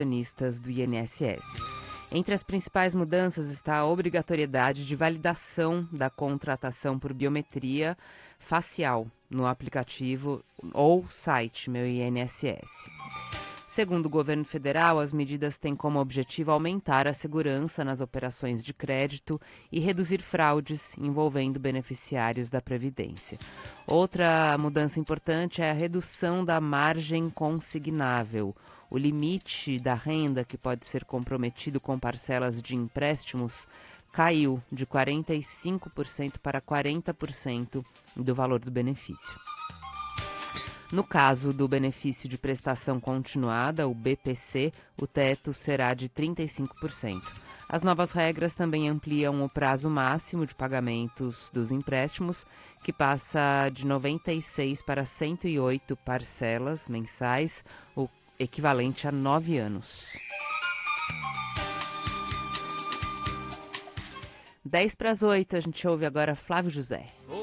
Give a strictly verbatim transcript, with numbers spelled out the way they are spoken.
acionistas do I N S S. Entre as principais mudanças está a obrigatoriedade de validação da contratação por biometria facial no aplicativo ou site Meu I N S S. Segundo o governo federal, as medidas têm como objetivo aumentar a segurança nas operações de crédito e reduzir fraudes envolvendo beneficiários da Previdência. Outra mudança importante é a redução da margem consignável. O limite da renda que pode ser comprometido com parcelas de empréstimos caiu de quarenta e cinco por cento para quarenta por cento do valor do benefício. No caso do benefício de prestação continuada, o B P C, o teto será de trinta e cinco por cento. As novas regras também ampliam o prazo máximo de pagamentos dos empréstimos, que passa de noventa e seis para cento e oito parcelas mensais, o equivalente a nove anos. dez para as oito, a gente ouve agora Flávio José.